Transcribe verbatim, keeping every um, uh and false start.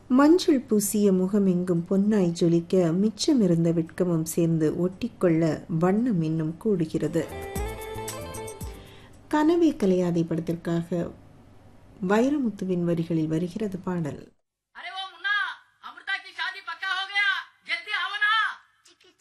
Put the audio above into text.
மஞ்சள் பூசிய முகமெங்கும் பொன்னாய் ஜொலிக்க மிச்சமிருந்த வெட்கமும் சேர்ந்து ஒட்டிக்கொள்ள வண்ணம் இன்னும் கூடுகிறது. கனவே கலையாதை படத்திற்காக வைரமுத்துவின் வரிகளில் வருகிறது பாடல்.